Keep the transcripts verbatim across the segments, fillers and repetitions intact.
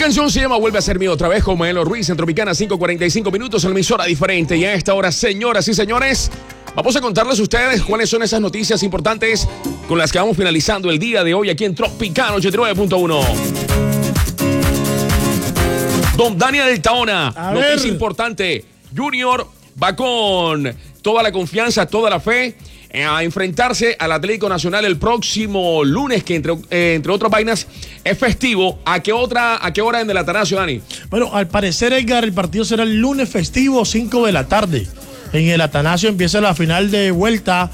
canción se llama Vuelve a ser mío otra vez con Maelo Ruiz en Tropicana cinco cuarenta y cinco minutos, en la emisora diferente. Y a esta hora, señoras y señores, vamos a contarles a ustedes cuáles son esas noticias importantes con las que vamos finalizando el día de hoy aquí en Tropicana ochenta y nueve punto uno. Don Daniel del Taona, noticia importante. Junior va con toda la confianza, toda la fe a enfrentarse al Atlético Nacional el próximo lunes, que entre, eh, entre otras vainas es festivo. ¿A qué otra, a qué hora en el Atanasio, Dani? Bueno, al parecer, Edgar, el partido será el lunes festivo, cinco de la tarde. En el Atanasio empieza la final de vuelta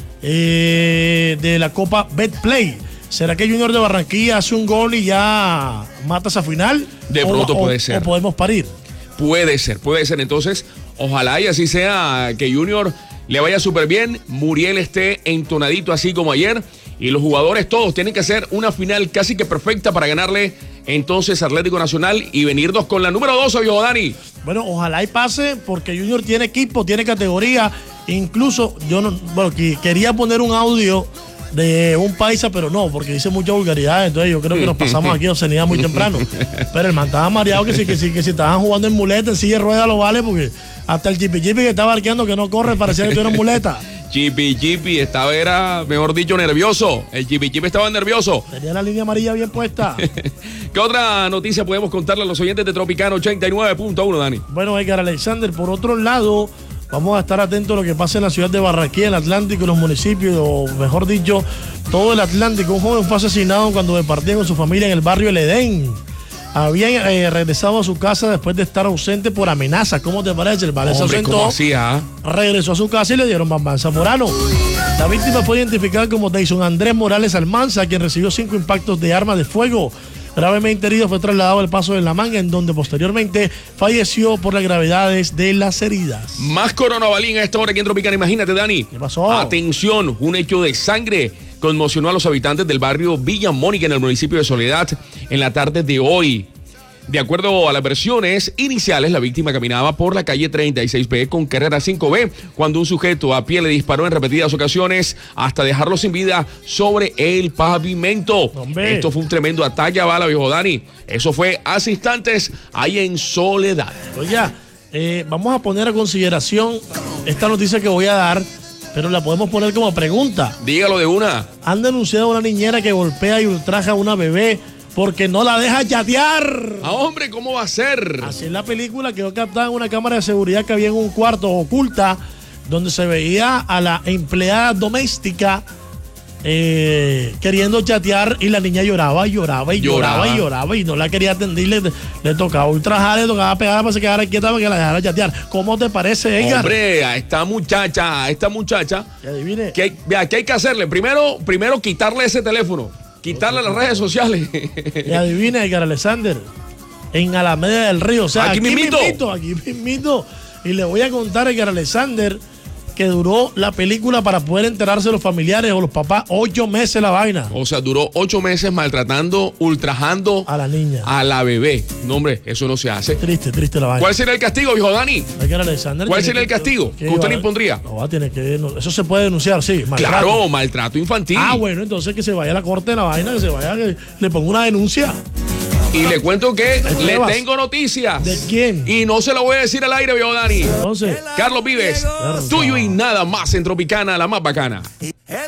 eh, de la Copa Betplay. ¿Será que Junior de Barranquilla hace un gol y ya mata esa final? De pronto o, puede o, ser. ¿O podemos parir? Puede ser, puede ser. Entonces, ojalá y así sea, que Junior le vaya súper bien, Muriel esté entonadito así como ayer, y los jugadores todos tienen que hacer una final casi que perfecta para ganarle entonces Atlético Nacional y venirnos con la número dos, viejo Dani. Bueno, ojalá y pase, porque Junior tiene equipo, tiene categoría. Incluso yo no, bueno, quería poner un audio de un paisa, pero no, porque dice mucha vulgaridad, entonces yo creo que nos pasamos aquí obscenidad muy temprano. Pero el man estaba mareado, que si, que si, que si estaban jugando en muleta, en silla de ruedas lo vale, porque hasta el chipi chipi que estaba arqueando que no corre parecía que tuviera muleta. Chipi chipi estaba, era, mejor dicho, nervioso. El chipi chipi estaba nervioso. Tenía la línea amarilla bien puesta. ¿Qué otra noticia podemos contarle a los oyentes de Tropicana ochenta y nueve punto uno, Dani? Bueno, Edgar Alexander, por otro lado, vamos a estar atentos a lo que pasa en la ciudad de Barranquilla, el Atlántico y los municipios, o mejor dicho, todo el Atlántico. Un joven fue asesinado cuando departía con su familia en el barrio El Edén. Había eh, regresado a su casa después de estar ausente por amenaza. ¿Cómo te parece? El vale se ausentó, así, ¿ah? regresó a su casa y le dieron bambán zamorano. La víctima fue identificada como Dyson Andrés Morales Almanza, quien recibió cinco impactos de arma de fuego. Gravemente herido, fue trasladado al Paso de la Manga, en donde posteriormente falleció por las gravedades de las heridas. Más coronavirus a esta hora aquí en Tropicana. Imagínate, Dani. ¿Qué pasó? Atención, un hecho de sangre conmocionó a los habitantes del barrio Villa Mónica en el municipio de Soledad en la tarde de hoy. De acuerdo a las versiones iniciales, la víctima caminaba por la calle treinta y seis B con carrera cinco B cuando un sujeto a pie le disparó en repetidas ocasiones hasta dejarlo sin vida sobre el pavimento. Hombre. Esto fue un tremendo ataque a bala, viejo Dani. Eso fue hace instantes ahí en Soledad. Oye, eh, vamos a poner a consideración esta noticia que voy a dar, pero la podemos poner como pregunta. Dígalo de una. Han denunciado a una niñera que golpea y ultraja a una bebé porque no la deja chatear. Ah, hombre, ¿cómo va a ser? Así es la película, quedó captada en una cámara de seguridad que había en un cuarto oculta, donde se veía a la empleada doméstica eh, queriendo chatear, y la niña lloraba y lloraba y lloraba, lloraba y lloraba y no la quería atender. Le, le tocaba ultrajar, le tocaba pegar para que se quedara quieta para que la dejara chatear. ¿Cómo te parece, Edgar? Hombre, a esta muchacha, a esta muchacha, que adivine. ¿Qué, vea, ¿qué hay que hacerle? Primero, primero quitarle ese teléfono. Quitarle las redes sociales. Y adivina, Edgar Alexander, en Alameda del Río, o sea, aquí, aquí mismito. mismito, aquí mismito. Y le voy a contar a Edgar Alexander que duró la película para poder enterarse de los familiares o los papás, ocho meses la vaina. O sea, duró ocho meses maltratando, ultrajando a la niña, a la bebé. No, hombre, eso no se hace. Triste, triste la vaina. ¿Cuál sería el castigo, viejo Dani? Edgar Alexander, ¿Cuál sería el castigo que, que usted le impondría? No, tiene que, no, eso se puede denunciar, sí. Maltrato. Claro, maltrato infantil. Ah, bueno, entonces que se vaya a la corte de la vaina, que se vaya, que le ponga una denuncia. Y le cuento que le tengo noticias. ¿De quién? Y no se lo voy a decir al aire, viejo Dani. Entonces, Carlos Vives, tuyo y nada más en Tropicana, la más bacana.